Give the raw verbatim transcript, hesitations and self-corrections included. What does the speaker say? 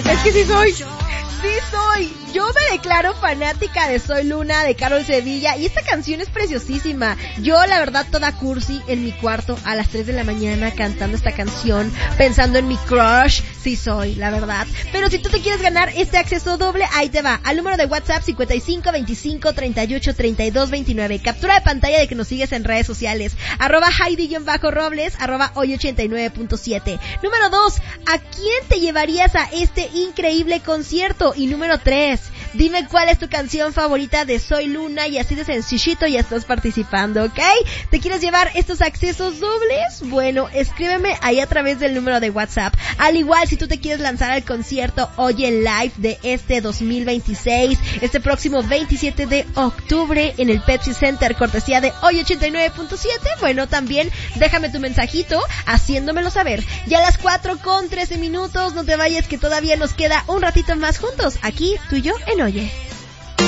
Es que sí soy. Sí soy, yo me declaro fanática de Soy Luna, de Carol Sevilla, y esta canción es preciosísima. Yo, la verdad, toda cursi en mi cuarto a las tres de la mañana cantando esta canción, pensando en mi crush. Sí soy, la verdad. Pero si tú te quieres ganar este acceso doble, ahí te va, al número de WhatsApp cincuenta y cinco veinticinco treinta y ocho treinta y dos veintinueve. Captura de pantalla de que nos sigues en redes sociales, arroba Heidi-Robles, arroba hoy ochenta y nueve punto siete. Número dos, ¿a quién te llevarías a este increíble concierto? Y número tres, dime cuál es tu canción favorita de Soy Luna, y así de sencillito ya estás participando, ¿ok? ¿Te quieres llevar estos accesos dobles? Bueno, escríbeme ahí a través del número de WhatsApp. Al igual, si tú te quieres lanzar al concierto Oye Live de este dos mil veintiséis, este próximo veintisiete de octubre en el Pepsi Center, cortesía de Hoy ochenta y nueve punto siete, bueno, también déjame tu mensajito haciéndomelo saber. Ya a las cuatro con trece minutos, no te vayas que todavía nos queda un ratito más juntos, aquí tú y yo en Oye.